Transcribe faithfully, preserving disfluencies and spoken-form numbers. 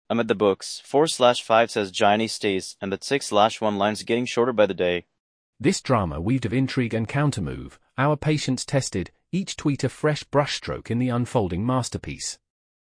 I'm at the books. four slash five says Gianni stays, and that six slash one line's getting shorter by the day. This drama weaved of intrigue and countermove, our patience tested, each tweet a fresh brushstroke in the unfolding masterpiece.